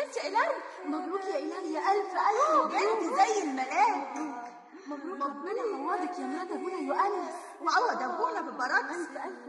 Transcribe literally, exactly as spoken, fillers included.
ست إيلان. مبروك يا إيلان، يا ألف ألف بنت زي الملاك. مبروك، ربنا يعوضك يا مرات أبونا يؤنس وعوض أبونا ببركة. ألف ألف